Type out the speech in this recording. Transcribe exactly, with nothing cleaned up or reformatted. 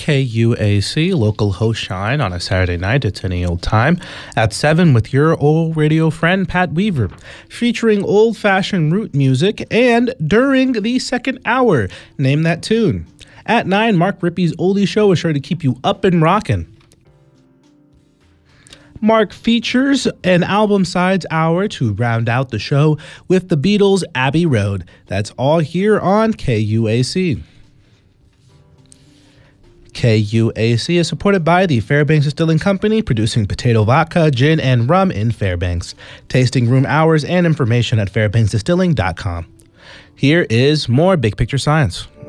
K U A C, local host shine on a Saturday night. It's any old time at seven with your old radio friend Pat Weaver, featuring old-fashioned root music, and during the second hour, name that tune. At nine, Mark Rippey's Oldie Show is sure to keep you up and rockin'. Mark features an album sides hour to round out the show with the Beatles' Abbey Road. That's all here on K U A C. K U A C is supported by the Fairbanks Distilling Company, producing potato vodka, gin, and rum in Fairbanks. Tasting room hours and information at fairbanks distilling dot com. Here is more Big Picture Science.